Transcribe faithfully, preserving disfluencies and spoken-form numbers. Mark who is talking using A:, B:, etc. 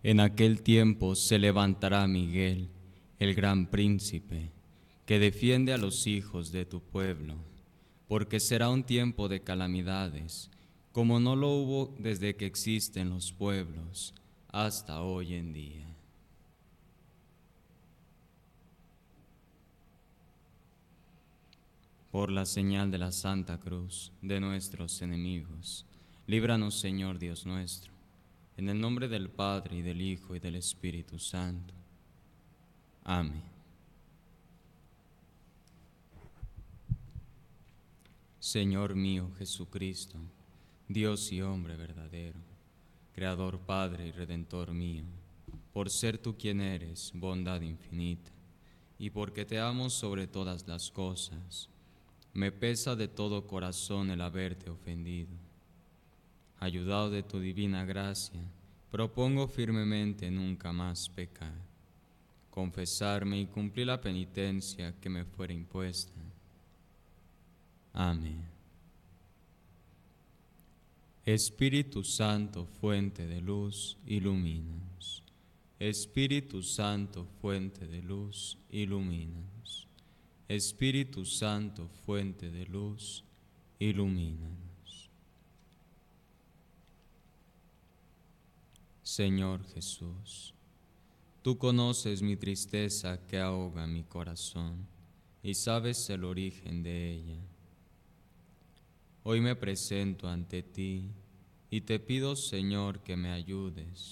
A: En aquel tiempo se levantará Miguel, el gran príncipe, que defiende a los hijos de tu pueblo, porque será un tiempo de calamidades, como no lo hubo desde que existen los pueblos hasta hoy en día. Por la señal de la Santa Cruz de nuestros enemigos, líbranos, Señor Dios nuestro, en el nombre del Padre, y del Hijo, y del Espíritu Santo. Amén. Señor mío Jesucristo, Dios y hombre verdadero, Creador, Padre y Redentor mío, por ser tú quien eres, bondad infinita, y porque te amo sobre todas las cosas, me pesa de todo corazón el haberte ofendido. Ayudado de tu divina gracia, propongo firmemente nunca más pecar, confesarme y cumplir la penitencia que me fuera impuesta. Amén. Espíritu Santo, fuente de luz, ilumínanos. Espíritu Santo, fuente de luz, ilumínanos. Espíritu Santo, fuente de luz, ilumínanos. Señor Jesús, tú conoces mi tristeza que ahoga mi corazón y sabes el origen de ella. Hoy me presento ante ti y te pido, Señor, que me ayudes